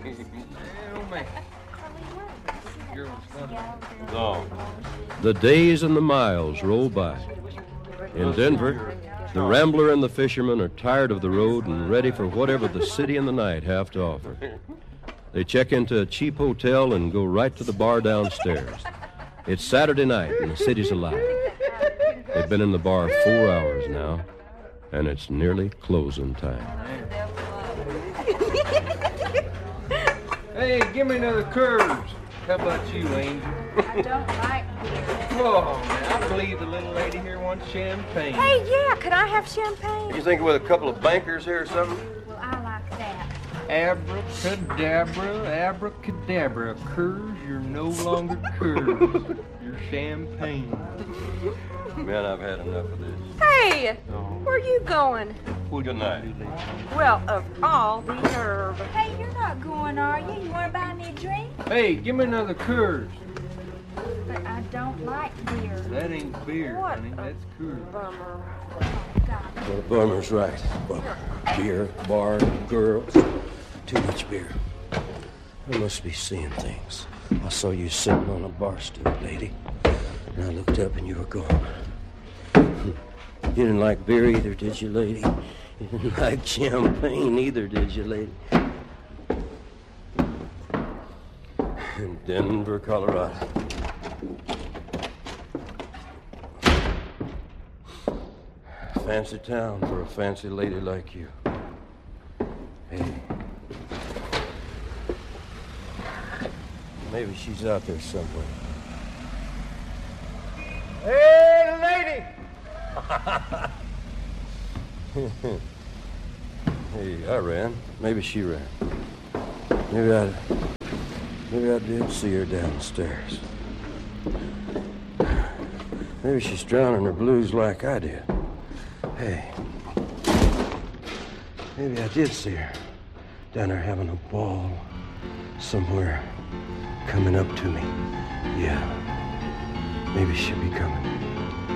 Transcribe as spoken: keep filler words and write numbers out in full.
man. No. The days and the miles roll by. In Denver, the rambler and the fisherman are tired of the road and ready for whatever the city and the night have to offer. They check into a cheap hotel and go right to the bar downstairs. It's Saturday night and the city's alive. They've been in the bar four hours now, and it's nearly closing time. Hey, give me another curves. How about you, Angel? I don't like beer. Oh, man, I believe the little lady here wants champagne. Hey, yeah, could I have champagne? You think with a couple of bankers here or something? Well, I like that. Abracadabra, abracadabra. Curves, you're no longer curves. You're champagne. Man, I've had enough of this. Hey, Oh. where are you going? Well, good night. Well, of all the nerve. Hey, you're not going, are you? You want to buy me a drink? Hey, give me another curves. But I don't like beer. That ain't beer, What honey. a That's curves. Bummer. Oh, God. Well, Bummer's right. Bummer. Beer, bar, girls. Too much beer. I must be seeing things. I saw you sitting on a bar stool, lady. And I looked up and you were gone. You didn't like beer either, did you, lady? You didn't like champagne either, did you, lady? In Denver, Colorado. Fancy town for a fancy lady like you. Hey. Maybe she's out there somewhere. Hey, lady! Hey, I ran. Maybe she ran. Maybe I... Maybe I did see her downstairs. Maybe she's drowning her blues like I did. Hey. Maybe I did see her down there having a ball somewhere coming up to me. Yeah. Maybe she'll be coming.